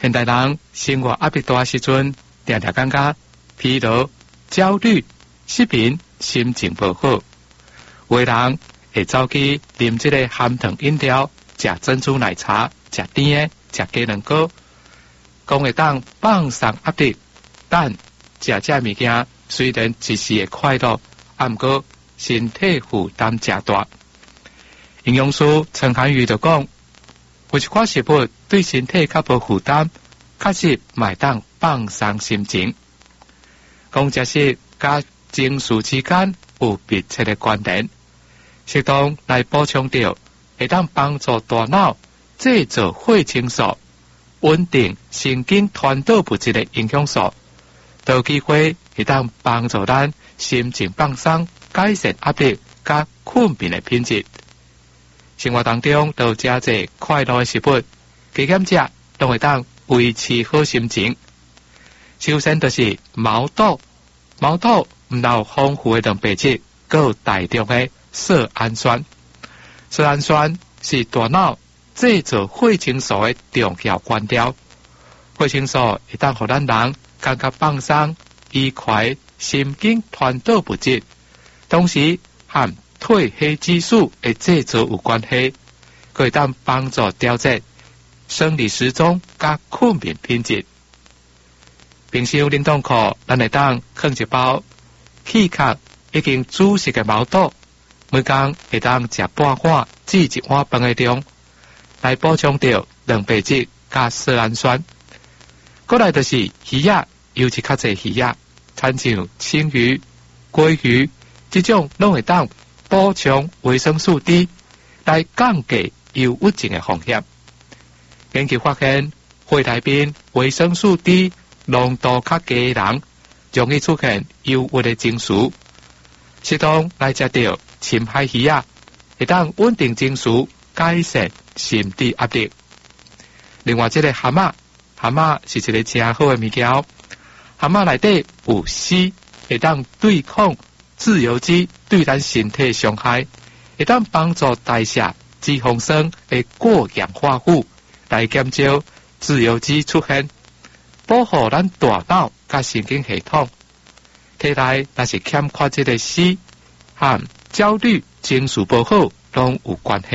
现代人生活压力大时阵，常常感觉疲劳、焦虑、失眠、心情不好。有的人会走去啉这个含糖饮料、食珍珠奶茶、食甜的、食鸡卵糕，讲会当放松压力。但食这物件虽然一时的快乐，不过身体负担真大。营养师陈涵瑜就讲，有一款食物对身体较无负担，确实会当放松心情。讲这是甲情绪之间有密切的关联，适当来补充到，会当帮助大脑制造血清素，稳定神经传导物质的影响素，都有机会会当帮助咱心情放松，改善压力甲困眠的品质。生活当中都有加济快乐的食物，加减食都会当维持好心情。首先就是毛豆，毛豆唔但有丰富的蛋白质，还有大量的色氨酸。色氨酸是大脑制造血清素的重要原料。血清素会当让咱人感觉放松、愉快、神经传导物质，同时和褪黑激素的制造有关系，可以当帮助调节生理时钟甲困眠品质。平时冷冻库，咱会当放一包气壳已经煮熟的毛豆，每天会当食半碗至一碗饭的量，来补充到蛋白质甲色氨酸。过来就是鱼仔，尤其较侪鱼仔，亲像青鱼、鲑鱼，这种拢会当补充维生素 D， 来降低忧郁症的风险。研究发现，血内边维生素 D 浓度较低的人，容易出现忧郁的情绪。适当来食到深海鱼仔，会当稳定情绪，改善心理压力。另外，这个蛤蟆，蛤蟆是一个真好的物件。蛤蟆内底有硒，会当对抗自由基对咱身体伤害，会当帮助代谢脂肪酸的过氧化物，来减少自由基出现，保护咱大脑甲神经系统。体内若是欠缺这个硒，和焦虑、情绪不好，拢有关系。